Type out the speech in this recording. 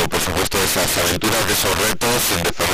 por supuesto, de esas aventuras, de esos retos. Empezamos